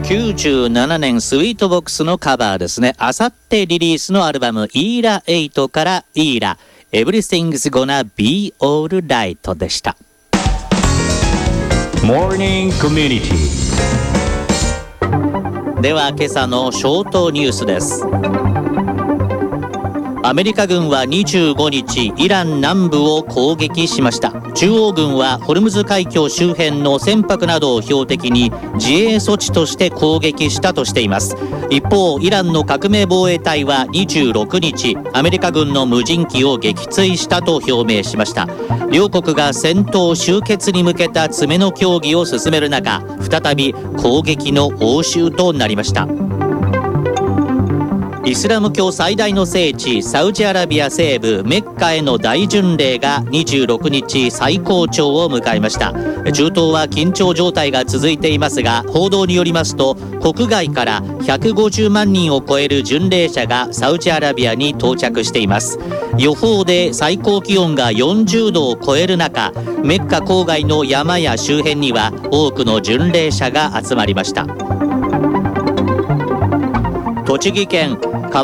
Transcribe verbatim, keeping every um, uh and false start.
きゅうじゅうななねんスイートボックスのカバーですね。あさってリリースのアルバムイーラエイトからイーラ Everything's Gonna Be Alright でした。 Morning Community。 では今朝のショートニュースです。アメリカ軍はにじゅうごにちイラン南部を攻撃しました。中央軍はホルムズ海峡周辺の船舶などを標的に自衛措置として攻撃したとしています。一方、イランの革命防衛隊はにじゅうろくにちアメリカ軍の無人機を撃墜したと表明しました。両国が戦闘終結に向けた詰めの協議を進める中、再び攻撃の応酬となりました。イスラム教最大の聖地サウジアラビア西部メッカへの大巡礼がにじゅうろくにち最高潮を迎えました。中東は緊張状態が続いていますが、報道によりますと国外からひゃくごじゅうまんにんを超える巡礼者がサウジアラビアに到着しています。予報で最高気温がよんじゅうどを超える中、メッカ郊外の山や周辺には多くの巡礼者が集まりました。栃木県